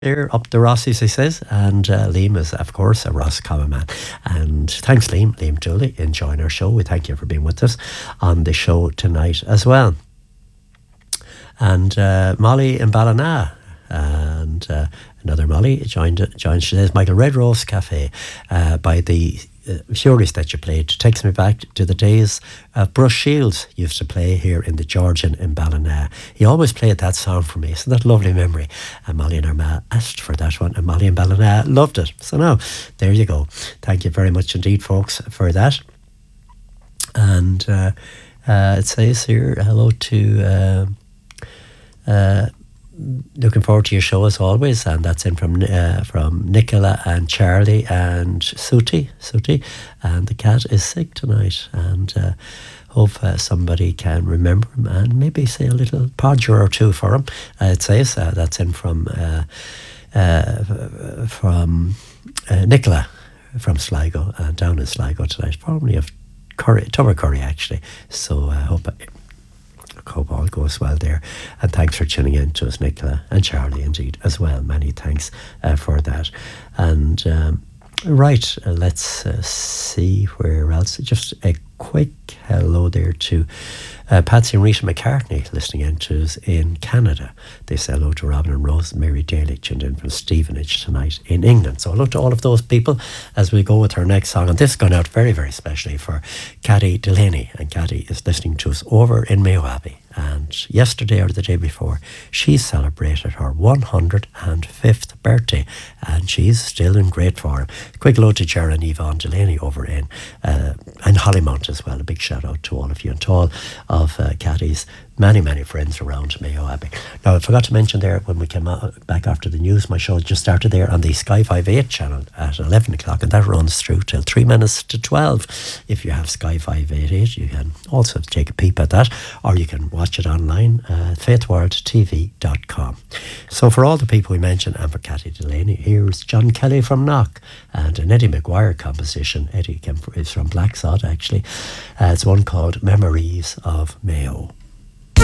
Here up the Rossies, he says, and Liam is, of course, a Roscommon man. And thanks, Liam Dooley, enjoying our show. We thank you for being with us on the show tonight as well. And Molly in Ballina, and another Molly joined. She says, Michael, Red Rose Cafe by the Furies that you played takes me back to the days Bruce Shields used to play here in the Georgian in Ballina. He always played that song for me, so that lovely memory. And Molly and Armagh asked for that one, and Molly and Ballina loved it. So now, there you go. Thank you very much indeed, folks, for that. And it says here, hello to looking forward to your show as always, and that's in from Nicola and Charlie and Suti, and the cat is sick tonight, and hope somebody can remember him and maybe say a little podger or two for him. It says that's in from Nicola from Sligo, down in Sligo tonight, probably of Tubbercurry actually. So I hope all goes well there, and thanks for tuning in to us, Nicola and Charlie, indeed, as well. Many thanks for that. And right, let's see where else. Just a quick hello there to Patsy and Rita McCartney listening in to us in Canada. They say hello to Robin and Rose, Mary Daly tuned in from Stevenage tonight in England. So hello to all of those people as we go with our next song. And this is going out very, very specially for Cathy Delaney. And Cathy is listening to us over in Mayo Abbey. And yesterday or the day before, she celebrated her 105th birthday, and she's still in great form. Quick hello to Gerard and Yvonne Delaney over in Hollymount as well. A big shout out to all of you and to all of Cathy's many friends around Mayo Abbey. Now, I forgot to mention there when we came back after the news, my show just started there on the Sky 58 channel at 11 o'clock, and that runs through till 3 minutes to 12. If you have Sky 588, you can also take a peep at that, or you can watch it online at faithworldtv.com. So for all the people we mentioned, and for Cathy Delaney, here's John Kelly from Knock and an Eddie McGuire composition. Eddie is from Black Sod actually. It's one called Memories of Mayo.